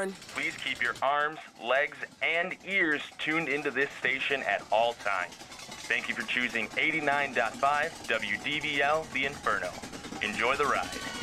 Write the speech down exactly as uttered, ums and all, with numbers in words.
on. Please keep your arms, legs, and ears tuned into this station at all times. Thank you for choosing eighty-nine point five W D V L The Inferno. Enjoy the ride.